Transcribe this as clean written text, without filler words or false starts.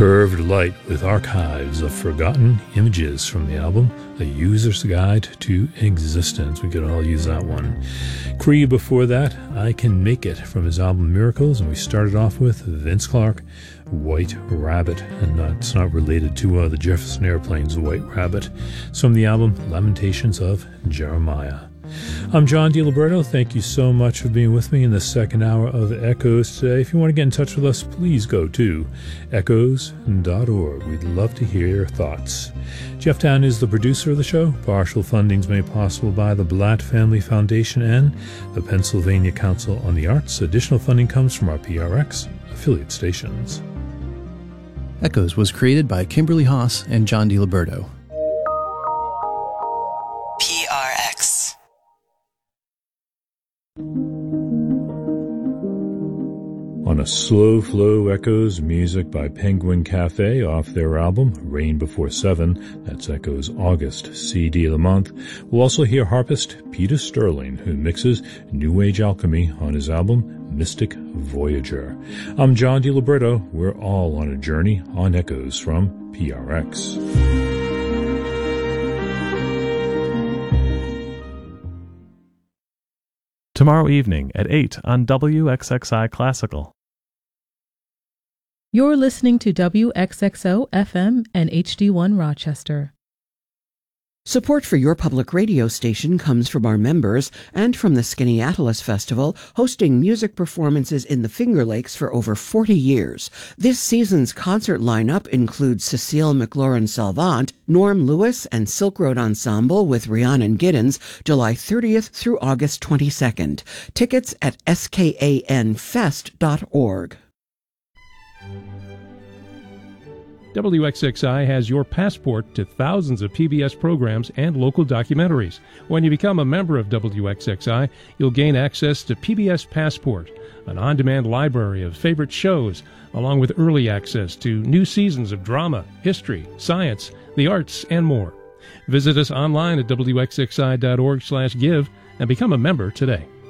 Curved Light with archives of forgotten images from the album A User's Guide to Existence. We could all use that one. Cree before that, I Can Make It from his album Miracles, and we started off with Vince Clarke, White Rabbit, and it's not related to the Jefferson Airplane's White Rabbit. It's from the album Lamentations of Jeremiah. I'm John DiLiberto. Thank you so much for being with me in the second hour of Echoes today. If you want to get in touch with us, please go to echoes.org. We'd love to hear your thoughts. Jeff Town is the producer of the show. Partial funding is made possible by the Blatt Family Foundation and the Pennsylvania Council on the Arts. Additional funding comes from our PRX affiliate stations. Echoes was created by Kimberly Haas and John DiLiberto. PRX. On a slow flow echoes music by Penguin Cafe off their album Rain Before 7. That's Echoes' August CD of the month. We'll also hear harpist Peter Sterling, who mixes New Age alchemy on his album Mystic Voyager. I'm John DiLiberto. We're all on a journey on Echoes from PRX. Tomorrow evening at 8 on WXXI Classical. You're listening to WXXO FM and HD1 Rochester. Support for your public radio station comes from our members and from the Skaneateles Festival, hosting music performances in the Finger Lakes for over 40 years. This season's concert lineup includes Cecile McLaurin-Salvant, Norm Lewis, and Silk Road Ensemble with Rhiannon Giddens, July 30th through August 22nd. Tickets at skanfest.org. WXXI has your passport to thousands of PBS programs and local documentaries. When you become a member of WXXI, you'll gain access to PBS Passport, an on-demand library of favorite shows, along with early access to new seasons of drama, history, science, the arts, and more. Visit us online at wxxi.org/give and become a member today.